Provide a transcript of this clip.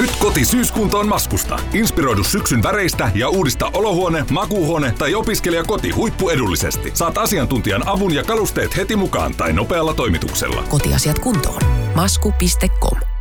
Nyt koti-syyskuntoon Maskusta. Inspiroidu syksyn väreistä ja uudista olohuone, makuuhuone tai opiskelijakoti huippuedullisesti. Saat asiantuntijan avun ja kalusteet heti mukaan tai nopealla toimituksella. Kotiasiat kuntoon. Masku.com